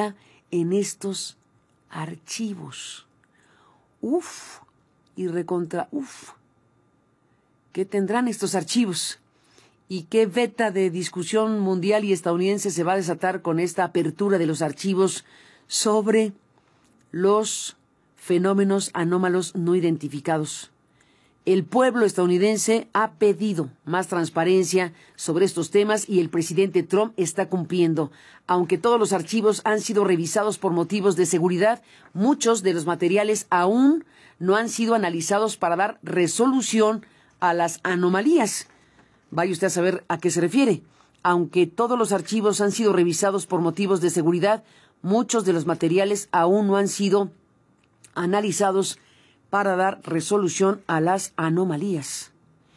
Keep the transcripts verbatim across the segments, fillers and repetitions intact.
queda en estos archivos. Uf, y recontra, uf. ¿Qué tendrán estos archivos? ¿Y qué veta de discusión mundial y estadounidense se va a desatar con esta apertura de los archivos sobre los fenómenos anómalos no identificados? El pueblo estadounidense ha pedido más transparencia sobre estos temas y el presidente Trump está cumpliendo. Aunque todos los archivos han sido revisados por motivos de seguridad, muchos de los materiales aún no han sido analizados para dar resolución a las anomalías. Vaya usted a saber a qué se refiere. Aunque todos los archivos han sido revisados por motivos de seguridad, muchos de los materiales aún no han sido analizados para dar resolución a las anomalías.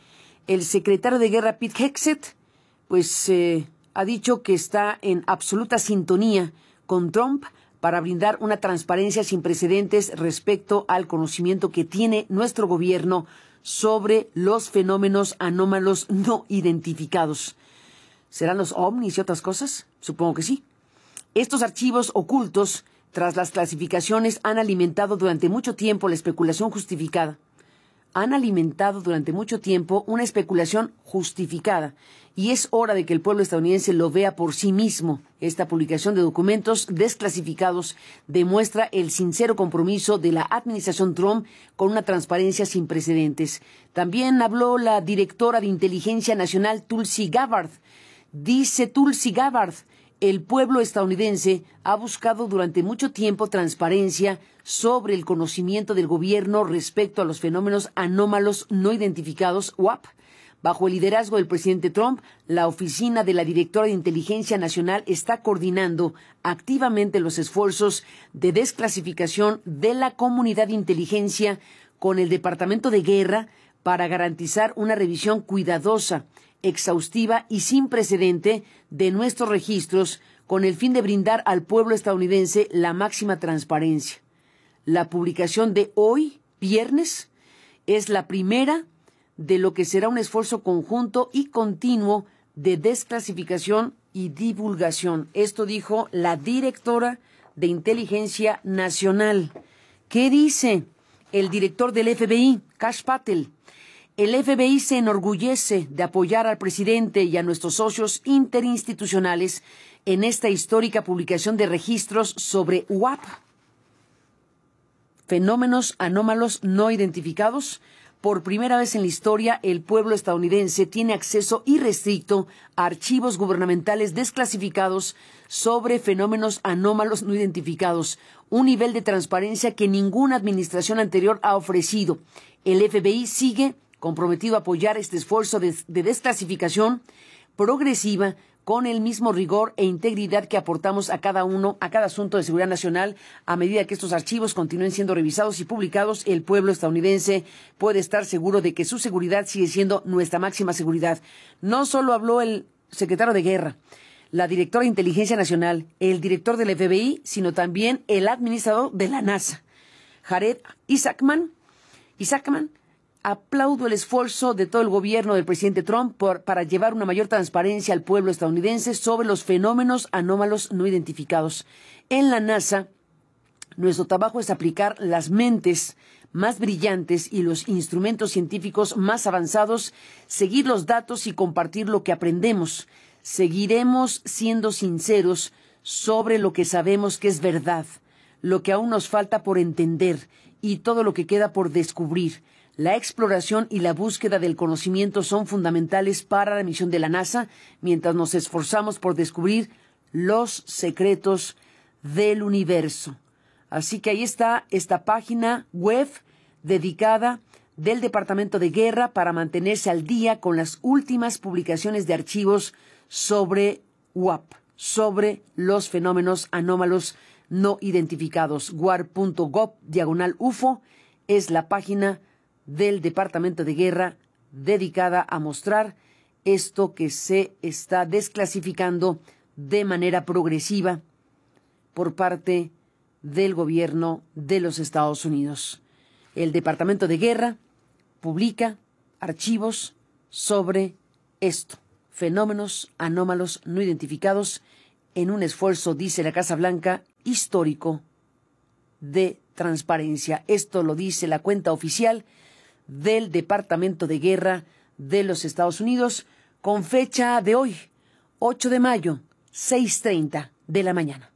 El secretario de Guerra, Pete Hegseth, pues eh, ha dicho que está en absoluta sintonía con Trump para brindar una transparencia sin precedentes respecto al conocimiento que tiene nuestro gobierno sobre los fenómenos anómalos no identificados. ¿Serán los ovnis y otras cosas? Supongo que sí. Estos archivos ocultos, tras las clasificaciones, han alimentado durante mucho tiempo la especulación justificada. Han alimentado durante mucho tiempo una especulación justificada. Y es hora de que el pueblo estadounidense lo vea por sí mismo. Esta publicación de documentos desclasificados demuestra el sincero compromiso de la administración Trump con una transparencia sin precedentes. También habló la directora de Inteligencia Nacional, Tulsi Gabbard. Dice Tulsi Gabbard: el pueblo estadounidense ha buscado durante mucho tiempo transparencia sobre el conocimiento del gobierno respecto a los fenómenos anómalos no identificados, U A P. Bajo el liderazgo del presidente Trump, la oficina de la directora de Inteligencia Nacional está coordinando activamente los esfuerzos de desclasificación de la comunidad de inteligencia con el Departamento de Guerra para garantizar una revisión cuidadosa, exhaustiva y sin precedente de nuestros registros con el fin de brindar al pueblo estadounidense la máxima transparencia. La publicación de hoy, viernes, es la primera de lo que será un esfuerzo conjunto y continuo de desclasificación y divulgación. Esto dijo la directora de Inteligencia Nacional. ¿Qué dice el director del F B I, Kash Patel? El F B I se enorgullece de apoyar al presidente y a nuestros socios interinstitucionales en esta histórica publicación de registros sobre U A P, fenómenos anómalos no identificados. Por primera vez en la historia, el pueblo estadounidense tiene acceso irrestricto a archivos gubernamentales desclasificados sobre fenómenos anómalos no identificados, un nivel de transparencia que ninguna administración anterior ha ofrecido. El F B I sigue comprometido a apoyar este esfuerzo de, de desclasificación progresiva con el mismo rigor e integridad que aportamos a cada uno, a cada asunto de seguridad nacional. A medida que estos archivos continúen siendo revisados y publicados, el pueblo estadounidense puede estar seguro de que su seguridad sigue siendo nuestra máxima seguridad. No solo habló el secretario de Guerra, la directora de Inteligencia Nacional, el director del F B I, sino también el administrador de la NASA, Jared Isaacman. Isaacman Aplaudo el esfuerzo de todo el gobierno del presidente Trump por, para llevar una mayor transparencia al pueblo estadounidense sobre los fenómenos anómalos no identificados. En la NASA, nuestro trabajo es aplicar las mentes más brillantes y los instrumentos científicos más avanzados, seguir los datos y compartir lo que aprendemos. Seguiremos siendo sinceros sobre lo que sabemos que es verdad, lo que aún nos falta por entender y todo lo que queda por descubrir. La exploración y la búsqueda del conocimiento son fundamentales para la misión de la NASA, mientras nos esforzamos por descubrir los secretos del universo. Así que ahí está esta página web dedicada del Departamento de Guerra para mantenerse al día con las últimas publicaciones de archivos sobre U A P, sobre los fenómenos anómalos no identificados. war.gov diagonal UFO es la página del Departamento de Guerra dedicada a mostrar esto que se está desclasificando de manera progresiva por parte del gobierno de los Estados Unidos. El Departamento de Guerra publica archivos sobre esto, fenómenos anómalos no identificados, en un esfuerzo, dice la Casa Blanca, histórico de transparencia. Esto lo dice la cuenta oficial del Departamento de Guerra de los Estados Unidos, con fecha de hoy, ocho de mayo, seis treinta de la mañana.